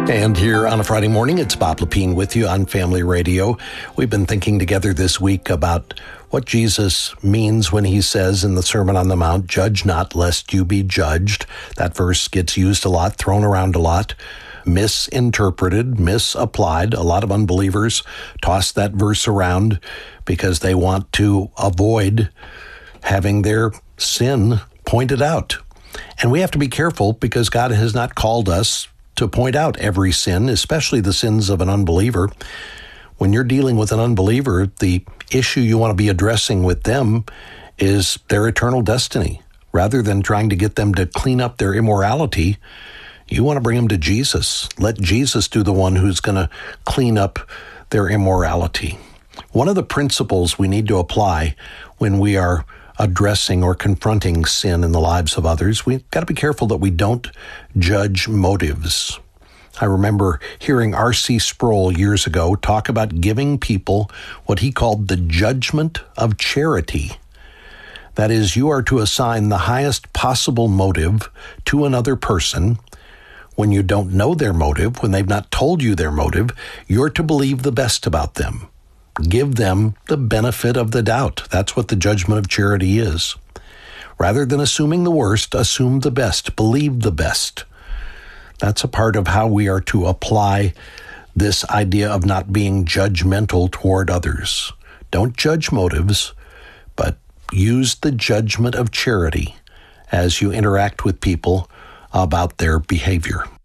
And here on a Friday morning, it's Bob Lepine with you on Family Radio. We've been thinking together this week about what Jesus means when he says in the Sermon on the Mount, "Judge not, lest you be judged." That verse gets used a lot, thrown around a lot, misinterpreted, misapplied. A lot of unbelievers toss that verse around because they want to avoid having their sin pointed out. And we have to be careful because God has not called us to point out every sin, especially the sins of an unbeliever. When you're dealing with an unbeliever, the issue you want to be addressing with them is their eternal destiny. Rather than trying to get them to clean up their immorality, you want to bring them to Jesus. Let Jesus do the one who's going to clean up their immorality. One of the principles we need to apply when we are addressing or confronting sin in the lives of others, we've got to be careful that we don't judge motives. I remember hearing R.C. Sproul years ago talk about giving people what he called the judgment of charity. That is, you are to assign the highest possible motive to another person. When you don't know their motive, when they've not told you their motive, you're to believe the best about them. Give them the benefit of the doubt. That's what the judgment of charity is. Rather than assuming the worst, assume the best. Believe the best. That's a part of how we are to apply this idea of not being judgmental toward others. Don't judge motives, but use the judgment of charity as you interact with people about their behavior.